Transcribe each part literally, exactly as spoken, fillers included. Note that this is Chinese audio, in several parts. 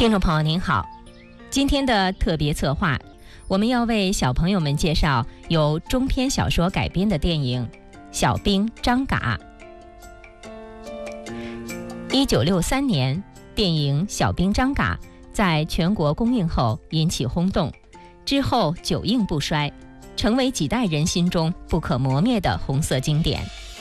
听众朋友您好，今天的特别策划，我们要为小朋友们介绍由中篇小说改编的电影《小兵张嘎》。一九六三年，电影《小兵张嘎》在全国公映后引起轰动，之后久映不衰，成为几代人心中不可磨灭的红色经典。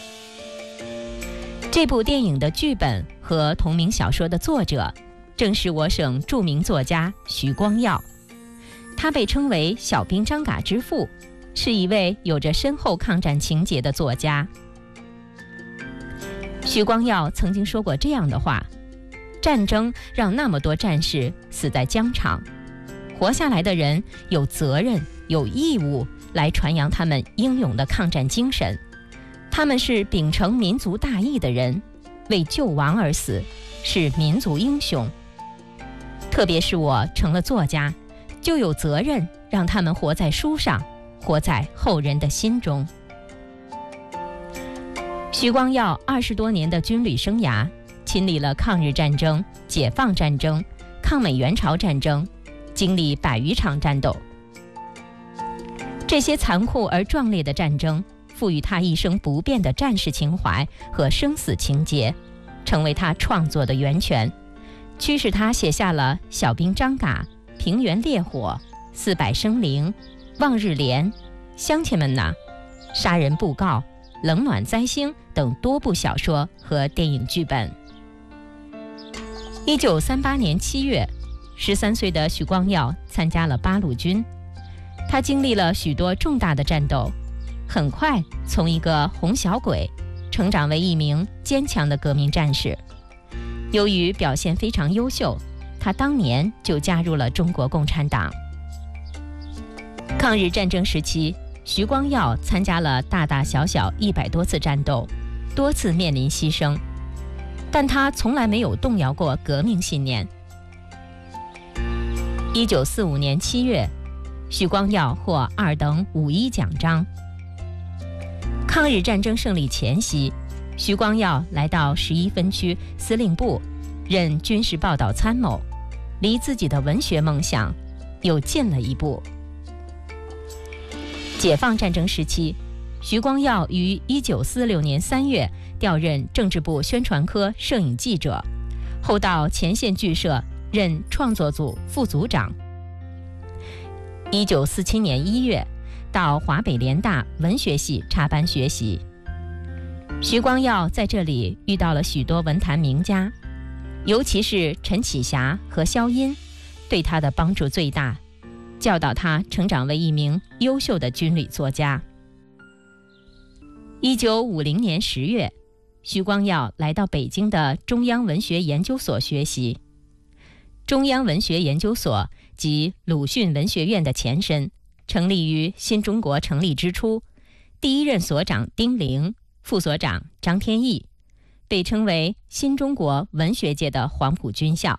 这部电影的剧本和同名小说的作者正是我省著名作家徐光耀，他被称为小兵张嘎之父，是一位有着深厚抗战情节的作家。徐光耀曾经说过这样的话：战争让那么多战士死在疆场，活下来的人有责任有义务来传扬他们英勇的抗战精神，他们是秉承民族大义的人，为救亡而死，是民族英雄。特别是我成了作家，就有责任让他们活在书上，活在后人的心中。徐光耀二十多年的军旅生涯，亲历了抗日战争、解放战争、抗美援朝战争，经历百余场战斗。这些残酷而壮烈的战争，赋予他一生不变的战士情怀和生死情结，成为他创作的源泉，驱使他写下了《小兵张嘎》《平原烈火》《四百生灵》《望日莲》《乡亲们呐》《杀人布告》《冷暖灾星》等多部小说和电影剧本。一九三八年七月，十三岁的许光耀参加了八路军，他经历了许多重大的战斗，很快从一个红小鬼成长为一名坚强的革命战士。由于表现非常优秀，他当年就加入了中国共产党。抗日战争时期，徐光耀参加了大大小小一百多次战斗，多次面临牺牲，但他从来没有动摇过革命信念。一九四五年七月，许光耀获二等五一奖章。抗日战争胜利前夕，徐光耀来到十一分区司令部，任军事报道参谋，离自己的文学梦想又近了一步。解放战争时期，徐光耀于一九四六年三月调任政治部宣传科摄影记者，后到前线剧社任创作组副组长。一九四七年一月，到华北联大文学系插班学习。徐光耀在这里遇到了许多文坛名家，尤其是陈启霞和萧音，对他的帮助最大，教导他成长为一名优秀的军旅作家。一九五零年十月，徐光耀来到北京的中央文学研究所学习。中央文学研究所即鲁迅文学院的前身，成立于新中国成立之初，第一任所长丁玲，副所长张天翼，被称为新中国文学界的黄埔军校。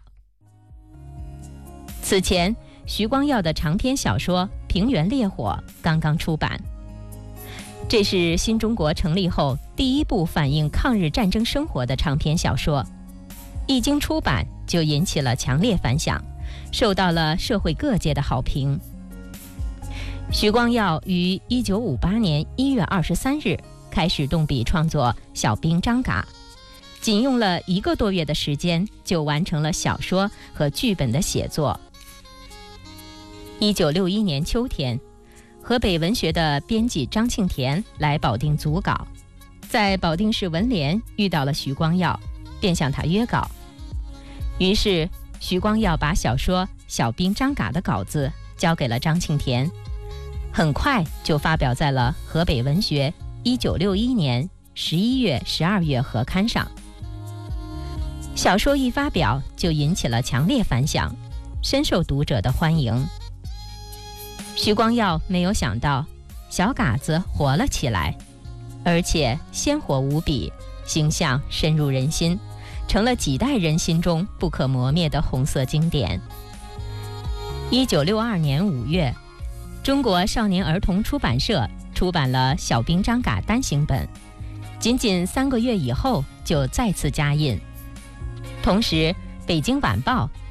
此前，徐光耀的长篇小说《平原烈火》刚刚出版，这是新中国成立后第一部反映抗日战争生活的长篇小说，一经出版就引起了强烈反响，受到了社会各界的好评。徐光耀于一九五八年一月二十三日开始动笔创作《小兵张嘎》，仅用了一个多月的时间就完成了小说和剧本的写作。一九六一年秋天，河北文学的编辑张庆田来保定组稿，在保定市文联遇到了徐光耀，便向他约稿。于是徐光耀把小说《小兵张嘎》的稿子交给了张庆田，很快就发表在了河北文学一九六一年十一月、十二月合刊上。小说一发表就引起了强烈反响，深受读者的欢迎。徐光耀没有想到，小嘎子活了起来，而且鲜活无比，形象深入人心，成了几代人心中不可磨灭的红色经典。一九六二年五月，中国少年儿童出版社出版了《小兵张嘎》单行本，仅仅三个月以后就再次加印。同时，《北京晚报》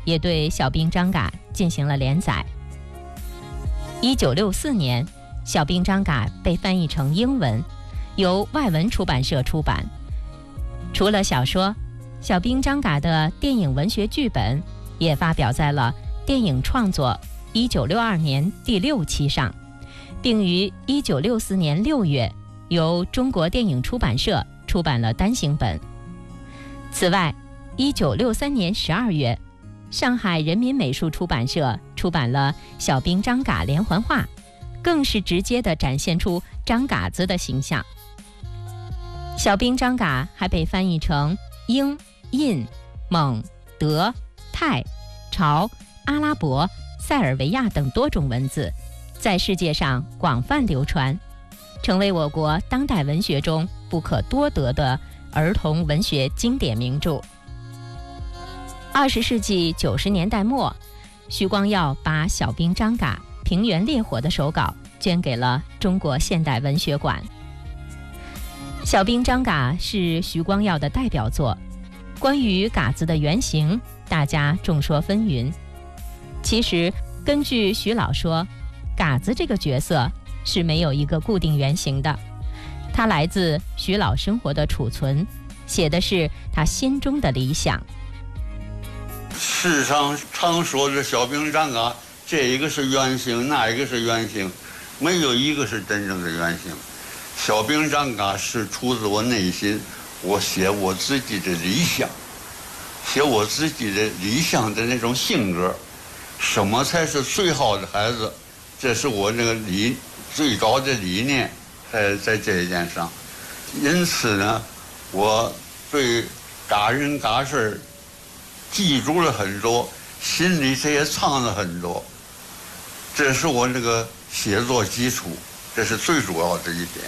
也对小兵张嘎进行了连载。一九六四年，小兵张嘎被翻译成英文，由外文出版社出版。除了小说，小兵张嘎的电影文学剧本也发表在了《电影创作》一九六二年第六期上，并于一九六四年六月由中国电影出版社出版了单行本。此外，一九六三年十二月，上海人民美术出版社出版了《小兵张嘎连环画》，更是直接地展现出张嘎子的形象。小兵张嘎还被翻译成英、印、蒙、德、泰、朝、阿拉伯、塞尔维亚等多种文字，在世界上广泛流传，成为我国当代文学中不可多得的儿童文学经典名著。二十世纪九十年代末，徐光耀把《小兵张嘎平原烈火》的手稿捐给了中国现代文学馆。《小兵张嘎》是徐光耀的代表作，关于嘎子的原型，大家众说纷纭。其实，根据徐老说，嘎子这个角色是没有一个固定原型的，它来自徐老生活的储存，写的是他心中的理想。 世上常说的小兵张嘎，这一个是原型，那一个是原型，没有一个是真正的原型。小兵张嘎是出自我内心，我写我自己的理想，写我自己的理想的那种性格，什么才是最好的孩子，这是我那个理最高的理念，在在这一点上。因此呢，我对嘎人嘎事记住了很多，心里这也藏了很多，这是我这个写作基础，这是最主要的一点。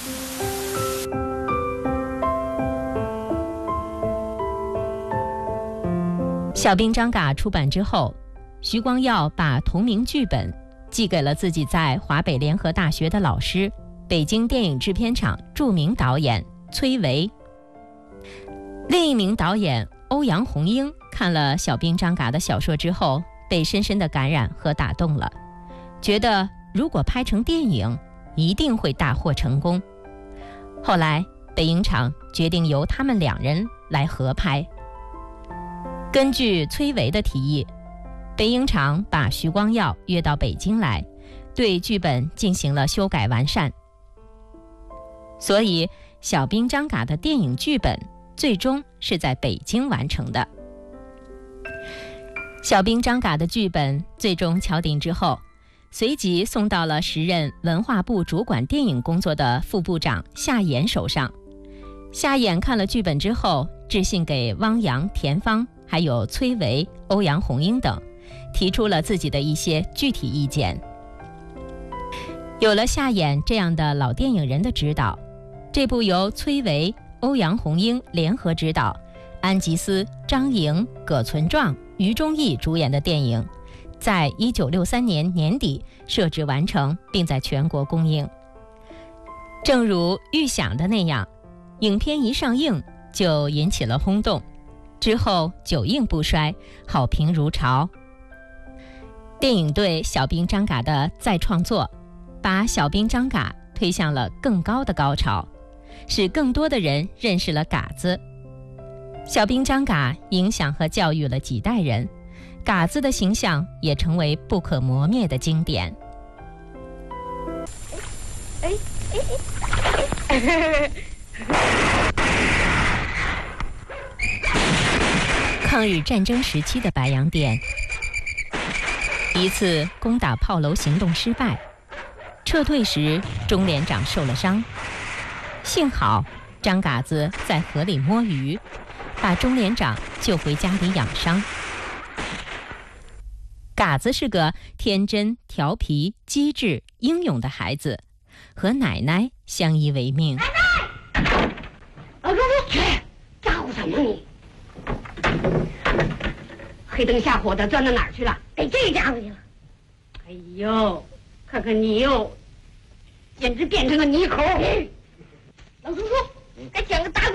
小兵张嘎出版之后，徐光耀把同名剧本寄给了自己在华北联合大学的老师，北京电影制片厂著名导演崔维。另一名导演欧阳宏英看了小兵张嘎的小说之后，被深深的感染和打动了，觉得如果拍成电影，一定会大获成功。后来北影厂决定由他们两人来合拍。根据崔维的提议，北影厂把徐光耀约到北京来，对剧本进行了修改完善。所以小兵张嘎的电影剧本最终是在北京完成的。小兵张嘎的剧本最终敲定之后，随即送到了时任文化部主管电影工作的副部长夏衍手上。夏衍看了剧本之后，致信给汪洋、田芳，还有崔维、欧阳宏英等，提出了自己的一些具体意见。有了夏衍这样的老电影人的指导，这部由崔维、欧阳宏英联合执导，安吉斯、张莹、葛存壮、于中义主演的电影，在一九六三年年底摄制完成，并在全国公映。正如预想的那样，影片一上映就引起了轰动，之后久映不衰，好评如潮。电影对小兵张嘎的再创作，把小兵张嘎推向了更高的高潮，使更多的人认识了嘎子。小兵张嘎影响和教育了几代人，嘎子的形象也成为不可磨灭的经典。哎哎哎抗日战争时期的白洋淀，一次攻打炮楼行动失败，撤退时钟连长受了伤，幸好张嘎子在河里摸鱼，把钟连长救回家里养伤。嘎子是个天真、调皮、机智、英勇的孩子，和奶奶相依为命。 奶奶，老公公，去咋呼什么你？黑灯瞎火的钻到哪儿去了？给这家伙去了！哎呦，看看你哟，简直变成个泥猴！老叔叔，该讲个打滚